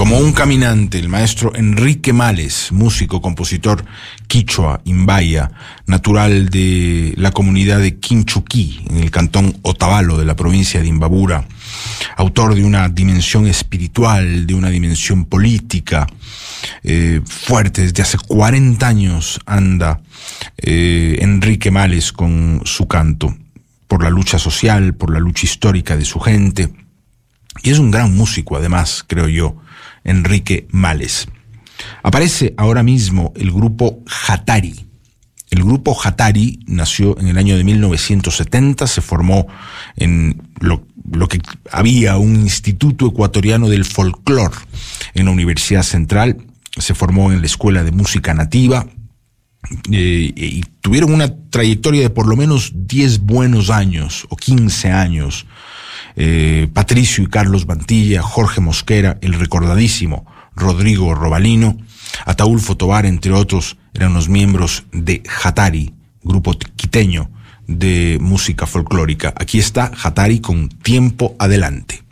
Como un caminante, el maestro Enrique Males, músico, compositor quichua, imbaya, natural de la comunidad de Quinchuquí, en el cantón Otavalo de la provincia de Imbabura, autor de una dimensión espiritual, de una dimensión política, fuerte. Desde hace 40 años anda Enrique Males con su canto, por la lucha social, por la lucha histórica de su gente, y es un gran músico además, creo yo, Enrique Males. Aparece ahora mismo el grupo Jatari. El grupo Jatari nació en el año de 1970, se formó en lo que había un instituto ecuatoriano del folclore en la Universidad Central, se formó en la Escuela de Música Nativa, y tuvieron una trayectoria de por lo menos 10 buenos años o 15 años. Patricio y Carlos Mantilla, Jorge Mosquera, el recordadísimo Rodrigo Robalino, Ataúlfo Tobar, entre otros, eran los miembros de Jatari, grupo quiteño de música folclórica. Aquí está Jatari con Tiempo Adelante.